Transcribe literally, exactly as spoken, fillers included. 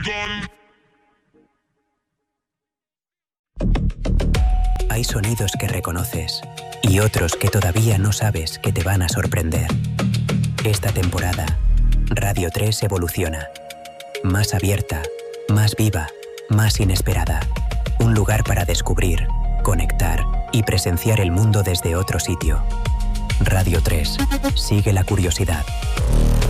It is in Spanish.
Hay sonidos que reconoces y otros que todavía no sabes que te van a sorprender. Esta temporada, Radio tres evoluciona. Más abierta, más viva, más inesperada. Un lugar para descubrir, conectar y presenciar el mundo desde otro sitio. Radio tres. Sigue la curiosidad.